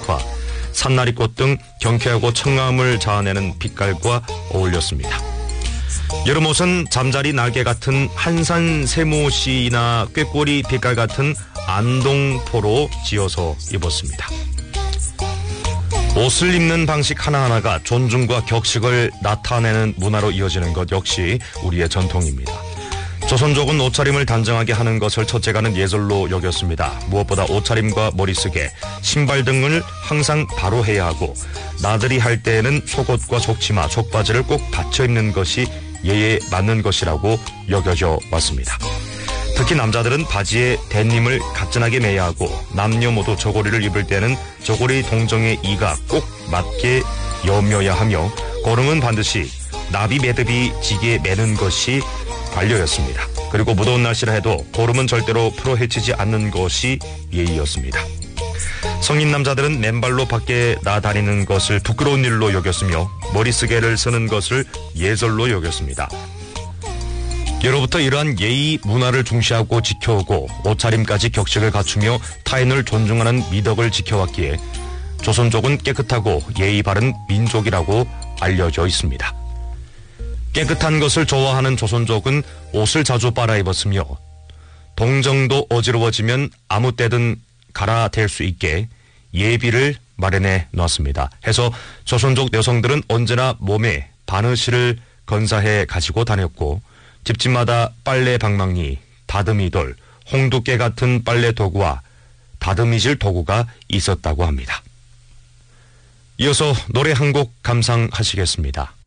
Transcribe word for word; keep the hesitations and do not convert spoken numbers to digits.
백화, 산나리꽃 등 경쾌하고 청아함을 자아내는 빛깔과 어울렸습니다. 여름옷은 잠자리 날개 같은 한산 세모씨나 꾀꼬리 빛깔 같은 안동포로 지어서 입었습니다. 옷을 입는 방식 하나하나가 존중과 격식을 나타내는 문화로 이어지는 것 역시 우리의 전통입니다. 조선족은 옷차림을 단정하게 하는 것을 첫째가는 예절로 여겼습니다. 무엇보다 옷차림과 머리쓰개, 신발 등을 항상 바로 해야 하고 나들이 할 때에는 속옷과 속치마, 속바지를 꼭 받쳐 입는 것이 예에 맞는 것이라고 여겨져 왔습니다. 특히 남자들은 바지에 데님을 가뿐하게 매야 하고 남녀 모두 저고리를 입을 때는 저고리 동정의 이가 꼭 맞게 여며야 하며 고름은 반드시 나비 매듭이 지게 매는 것이 관료였습니다. 그리고 무더운 날씨라 해도 고름은 절대로 풀어 헤치지 않는 것이 예의였습니다. 성인 남자들은 맨발로 밖에 나다니는 것을 부끄러운 일로 여겼으며 머리쓰개를 쓰는 것을 예절로 여겼습니다. 예로부터 이러한 예의 문화를 중시하고 지켜오고 옷차림까지 격식을 갖추며 타인을 존중하는 미덕을 지켜왔기에 조선족은 깨끗하고 예의 바른 민족이라고 알려져 있습니다. 깨끗한 것을 좋아하는 조선족은 옷을 자주 빨아 입었으며 동정도 어지러워지면 아무 때든 갈아댈 수 있게 예비를 마련해 놨습니다. 해서 조선족 여성들은 언제나 몸에 바느실을 건사해 가지고 다녔고 집집마다 빨래 방망이, 다듬이돌, 홍두깨 같은 빨래 도구와 다듬이질 도구가 있었다고 합니다. 이어서 노래 한 곡 감상하시겠습니다.